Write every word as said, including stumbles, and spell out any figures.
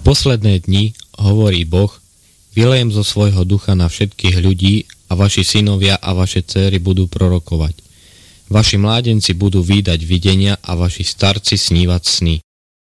posledné dni, hovorí Boh, vylejem zo svojho ducha na všetkých ľudí a vaši synovia a vaše dcéry budú prorokovať. Vaši mládenci budú vídať videnia a vaši starci snívať sny.